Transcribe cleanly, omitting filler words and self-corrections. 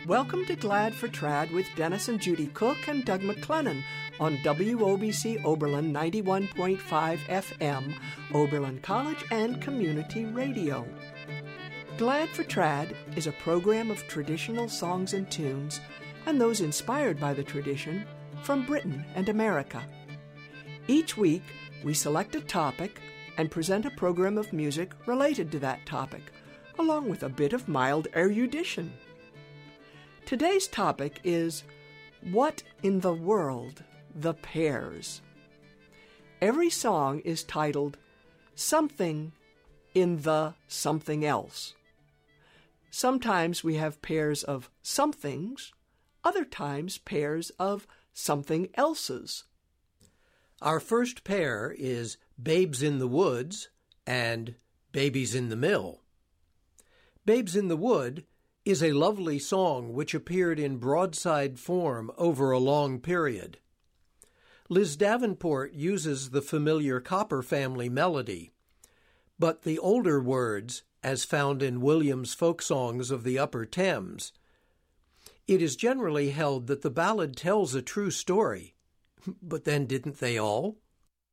Welcome to Glad for Trad with Dennis and Judy Cook and Doug McLennan on WOBC Oberlin 91.5 FM, Oberlin College and Community Radio. Glad for Trad is a program of traditional songs and tunes, and those inspired by the tradition, from Britain and America. Each week, we select a topic and present a program of music related to that topic, along with a bit of mild erudition. Today's topic is, What in the World, the Pears? Every song is titled Something in the Something Else. Sometimes we have pairs of somethings, other times pairs of something else's. Our first pair is Babes in the Woods and Babies in the Mill. Babes in the Wood is a lovely song which appeared in broadside form over a long period. Liz Davenport uses the familiar Copper Family melody, but the older words, as found in Williams' folk songs of the Upper Thames. It is generally held that the ballad tells a true story. But then didn't they all?